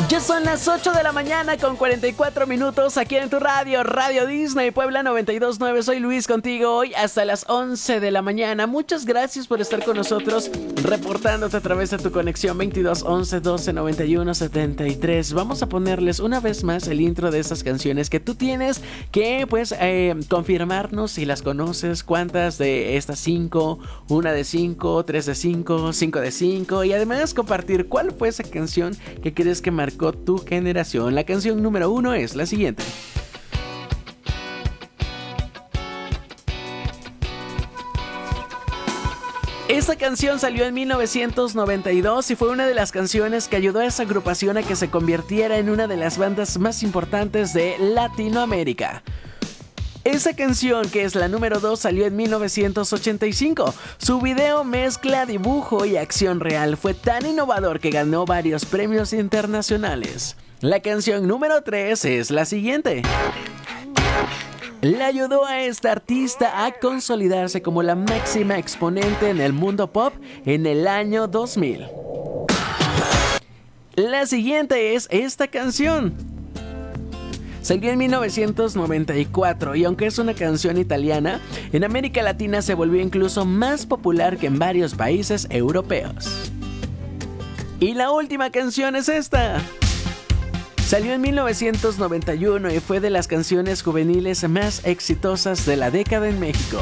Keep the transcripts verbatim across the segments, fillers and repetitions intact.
Ya son las ocho de la mañana con cuarenta y cuatro minutos aquí en tu radio, Radio Disney Puebla noventa y dos punto nueve. Soy Luis contigo hoy hasta las once de la mañana. Muchas gracias por estar con nosotros, reportándote a través de tu conexión veintidós once doce noventa y uno setenta y tres. Vamos a ponerles una vez más el intro de estas canciones que tú tienes que pues eh, confirmarnos si las conoces, cuántas de estas cinco, una de cinco, tres de cinco, cinco de cinco, y además compartir cuál fue esa canción que crees que marcó tu generación. La canción número uno es la siguiente. Esta canción salió en mil novecientos noventa y dos y fue una de las canciones que ayudó a esa agrupación a que se convirtiera en una de las bandas más importantes de Latinoamérica. Esa canción, que es la número dos, salió en mil novecientos ochenta y cinco. Su video mezcla dibujo y acción real. Fue tan innovador que ganó varios premios internacionales. La canción número tres es la siguiente. Le ayudó a esta artista a consolidarse como la máxima exponente en el mundo pop en el año dos mil. La siguiente es esta canción. Salió en mil novecientos noventa y cuatro y aunque es una canción italiana, en América Latina se volvió incluso más popular que en varios países europeos. Y la última canción es esta. Salió en mil novecientos noventa y uno y fue de las canciones juveniles más exitosas de la década en México.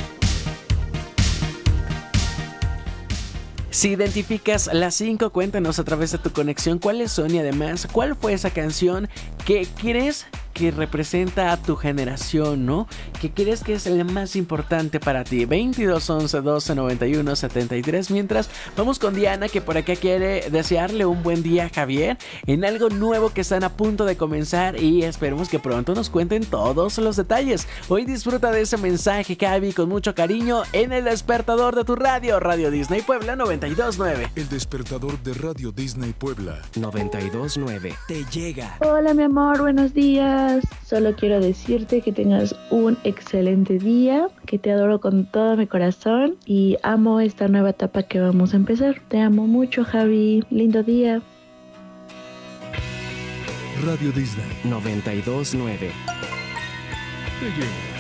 Si identificas las cinco, cuéntanos a través de tu conexión cuáles son y además cuál fue esa canción que crees que representa a tu generación, ¿no? Que crees que es la más importante para ti. veintidós once doce noventa y uno setenta y tres. Mientras vamos con Diana, que por acá quiere desearle un buen día a Javier en algo nuevo que están a punto de comenzar y esperemos que pronto nos cuenten todos los detalles. Hoy disfruta de ese mensaje, Javi, con mucho cariño en el despertador de tu radio, Radio Disney Puebla noventa y dos punto nueve. El despertador de Radio Disney Puebla noventa y dos punto nueve te llega. Hola mi amor, buenos días. Solo quiero decirte que tengas un excelente día, que te adoro con todo mi corazón y amo esta nueva etapa que vamos a empezar. Te amo mucho, Javi. Lindo día. Radio Disney noventa y dos punto nueve te llega.